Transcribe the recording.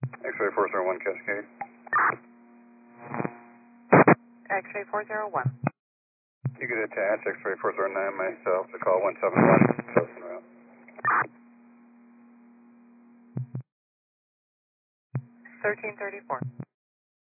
X-ray 401 Cascade. X-ray 401. You could attach X-ray 409 myself to call 171 Justin Route. 1334.